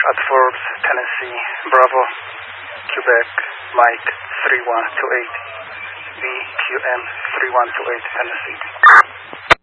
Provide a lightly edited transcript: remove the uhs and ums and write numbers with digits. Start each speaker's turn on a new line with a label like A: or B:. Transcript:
A: at Forbes, Tennessee, Bravo, Quebec, Mike 3128, VQM 3128, Tennessee.